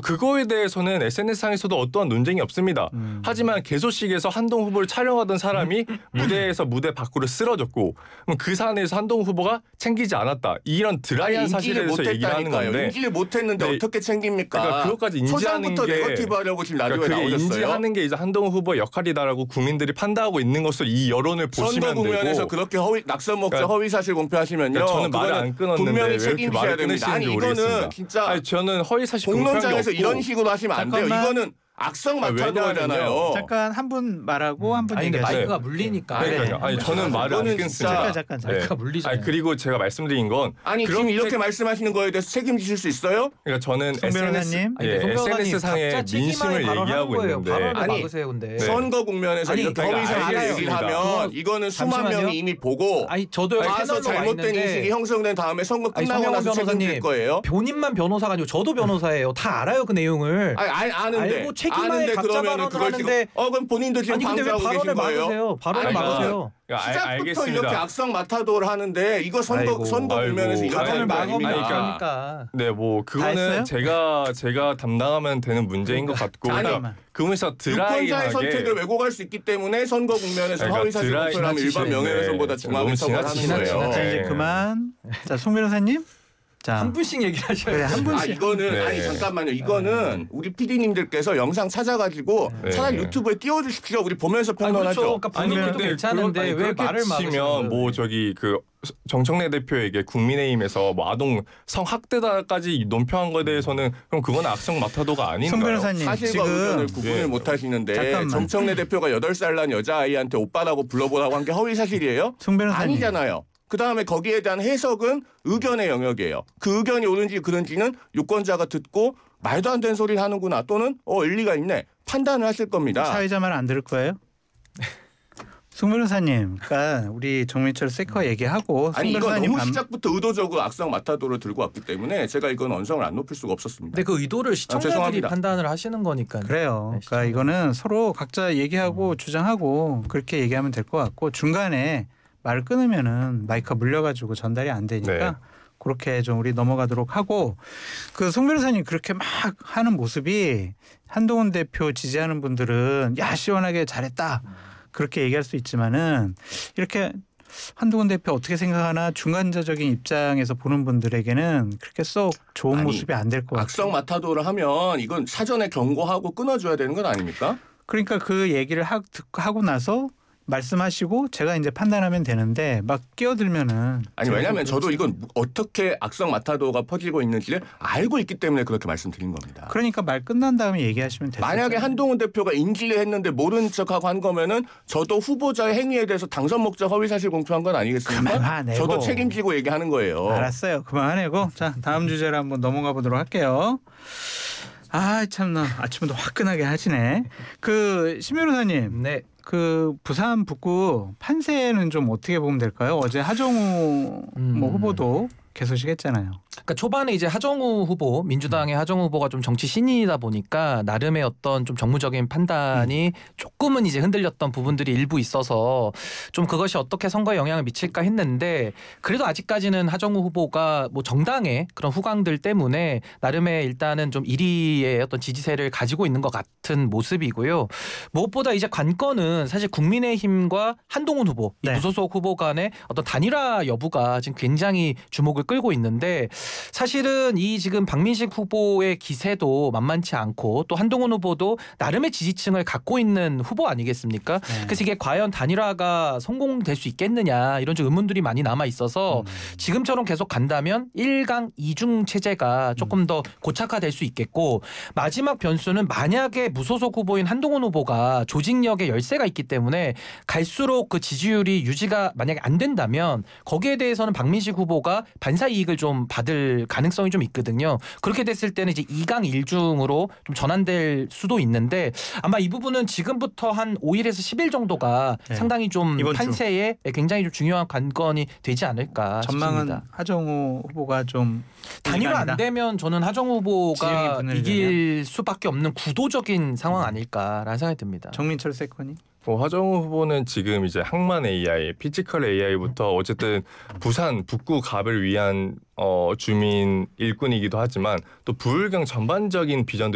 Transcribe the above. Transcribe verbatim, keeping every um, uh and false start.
그거에 대해서는 에스엔에스상에서도 어떠한 논쟁이 없습니다. 음. 하지만 개소식에서 한동훈 후보를 촬영하던 사람이 무대에서 무대 밖으로 쓰러졌고 그 사안에서 한동훈 후보가 챙기지 않았다. 이런 드라이한 아니, 사실에 대해서 얘기를 하는 건데. 인지를 못했는데 네. 어떻게 챙깁니까? 그러니까 그것까지 인지하는 게 네거티브 하려고 지금 라디오에 그러니까 나오셨어요. 인지하는 게 이제 한동훈 후보의 역할이다라고 국민들이 판단하고 있는 것을 이 여론을 보시면 되고. 선거 국면에서 그렇게 허위 낙선 목적 그러니까, 허위 사실 공표하시면요. 그러니까 저는 말을 안 끊었는데 분명히 책임져야 됩니다. 아니 이거는 모르겠습니다. 진짜 아니, 저는 허위 사실 공론장에서 이런 식으로 하시면 안 돼요. 이거는 악성 마타도잖아요. 잠깐 한 분 말하고 한 분 얘기하세요. 마이크가 물리니까. 네. 네. 아니 저는 말을 안 끊습니다. 잠깐 잠깐 잠깐. 마이크가 물리잖아요. 아니 그리고 제가 말씀드린 건 아니 지금 이렇게 말씀하시는 거에 대해서 책임지실 수 있어요? 그러니까 저는 에스엔에스 예, 에스엔에스상의 민심을 얘기하고 있는데 아니 막으세요, 근데. 네. 선거 국면에서 아니, 이렇게 허위 사실 얘기를 하면 이거는 수만 잠시만요. 명이 이미 보고 아니 저도 봐서 잘못된 인식이 형성된 다음에 선거 끝나고 나서 책임질 거예요. 본인만 변호사가 아니고 저도 변호사예요. 다 알아요 그 내용을. 아니 아는데 알고 책임을 각자 발언을 하는데 어 그럼 본인도 지금 방조하고 계신 거예요? 막으세요. 발언을 막으세요. 시작부터 알, 이렇게 악성 마타도를 하는데 이거 선거 아이고, 선거 국면에서 이렇게 하는 거 아닙니까? 그러니까. 네, 뭐 그거는 제가 제가 담당하면 되는 문제인 것 같고. 아니, 그러면서 드라이하게 유권자의 선택을 왜곡할 수 있기 때문에 선거 국면에서 그러니까 허위 사실 공표를 일반 명예훼손보다 중하게 처벌하는 거예요. 자 이제 그만. 자 송 변호사님. 자, 한 분씩 얘기를 하셔야 돼요. 그래, 한 분씩. 아 이거는 네. 아니 잠깐만요. 이거는 우리 피디님들께서 영상 찾아가지고 네. 차라리 유튜브에 띄워주십시오. 우리 보면서 평론하죠. 아니, 그렇죠. 그러니까 아니 근데 괜찮은데 아니, 왜 말을 막으시면 뭐 저기 그 정청래 대표에게 국민의힘에서 뭐 아동 성학대다까지 논평한 거에 대해서는 그럼 그건 악성 마타도가 아닌가요? 송 변호사님 사실과 지금 의견을 구분을 네. 못 하시는데 잠깐만. 정청래 대표가 여덟 살 난 여자아이한테 오빠라고 불러보라고 한 게 허위 사실이에요? 송 변호사님. 아니잖아요. 그다음에 거기에 대한 해석은 의견의 영역이에요. 그 의견이 옳은지 그른지는 유권자가 듣고 말도 안 되는 소리를 하는구나 또는 어 일리가 있네 판단을 하실 겁니다. 사회자 말 안 들을 거예요? 송 변호사님, 그러니까 우리 정민철 세커 얘기하고 아니 이거 너무 반... 시작부터 의도적으로 악성 마타도를 들고 왔기 때문에 제가 이건 언성을 안 높일 수가 없었습니다. 근데 그 의도를 시청자들이 아, 판단을 하시는 거니까. 그래요. 네, 그러니까 이거는 서로 각자 얘기하고 음. 주장하고 그렇게 얘기하면 될 것 같고 중간에 말을 끊으면은 마이크가 물려가지고 전달이 안 되니까 네. 그렇게 좀 우리 넘어가도록 하고 그 송 변호사님 그렇게 막 하는 모습이 한동훈 대표 지지하는 분들은 야 시원하게 잘했다 그렇게 얘기할 수 있지만은 이렇게 한동훈 대표 어떻게 생각하나 중간자적인 입장에서 보는 분들에게는 그렇게 쏙 좋은 아니, 모습이 안 될 것 같아요. 악성 마타도를 하면 이건 사전에 경고하고 끊어줘야 되는 건 아닙니까? 그러니까 그 얘기를 하, 하고 나서 말씀하시고 제가 이제 판단하면 되는데 막 끼어들면은 아니 왜냐하면 저도 이건 어떻게 악성 마타도가 퍼지고 있는지를 알고 있기 때문에 그렇게 말씀드린 겁니다. 그러니까 말 끝난 다음에 얘기하시면 되죠. 만약에 한동훈 대표가 인지를 했는데 모른 척하고 한 거면은 저도 후보자의 행위에 대해서 당선 목적 허위 사실 공표한 건 아니겠습니까? 그만하내고. 저도 책임지고 얘기하는 거예요. 알았어요. 그만하내고 자 다음 주제로 한번 넘어가 보도록 할게요. 아 참나 아침부터 화끈하게 하시네. 그 신 변호사님. 네. 그 부산 북구 판세는 좀 어떻게 보면 될까요? 어제 하정우 음. 뭐 후보도 개소식했잖아요. 그러니까 초반에 이제 하정우 후보, 민주당의 음. 하정우 후보가 좀 정치 신인이다 보니까 나름의 어떤 좀 정무적인 판단이 음. 조금은 이제 흔들렸던 부분들이 일부 있어서 좀 그것이 어떻게 선거에 영향을 미칠까 했는데 그래도 아직까지는 하정우 후보가 뭐 정당의 그런 후광들 때문에 나름의 일단은 좀 일 위의 어떤 지지세를 가지고 있는 것 같은 모습이고요. 무엇보다 이제 관건은 사실 국민의힘과 한동훈 후보, 네. 이 무소속 후보 간의 어떤 단일화 여부가 지금 굉장히 주목을 끌고 있는데 사실은 이 지금 박민식 후보의 기세도 만만치 않고 또 한동훈 후보도 나름의 지지층을 갖고 있는 후보 아니겠습니까? 네. 그래서 이게 과연 단일화가 성공될 수 있겠느냐 이런 좀 의문들이 많이 남아 있어서 음. 지금처럼 계속 간다면 일 강 이 중 체제가 조금 더 고착화될 수 있겠고 마지막 변수는 만약에 무소속 후보인 한동훈 후보가 조직력에 열세가 있기 때문에 갈수록 그 지지율이 유지가 만약에 안 된다면 거기에 대해서는 박민식 후보가 반사 이익을 좀 받을 가능성이 좀 있거든요. 그렇게 됐을 때는 이제 이 강 일 중으로 좀 전환될 수도 있는데 아마 이 부분은 지금부터 한 오 일에서 십 일 정도가 네. 상당히 좀 판세에 굉장히 좀 중요한 관건이 되지 않을까 전망은 싶습니다. 하정우 후보가 좀 단일화 안 되면 저는 하정우 후보가 이길 되면? 수밖에 없는 구도적인 상황 아닐까라는 생각이 듭니다. 정민철 세컨이? 뭐 하정우 후보는 지금 이제 항만 에이아이, 피지컬 에이아이부터 어쨌든 부산 북구 갑을 위한 어, 주민 일꾼이기도 하지만 또 부울경 전반적인 비전도